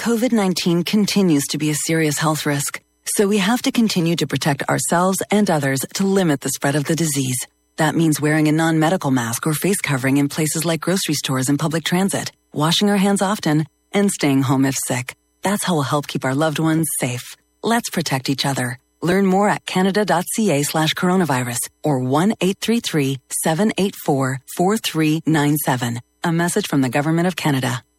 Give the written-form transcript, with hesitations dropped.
COVID-19 continues to be a serious health risk, so we have to continue to protect ourselves and others to limit the spread of the disease. That means wearing a non-medical mask or face covering in places like grocery stores and public transit, washing our hands often, and staying home if sick. That's how we'll help keep our loved ones safe. Let's protect each other. Learn more at canada.ca/coronavirus or 1-833-784-4397. A message from the Government of Canada.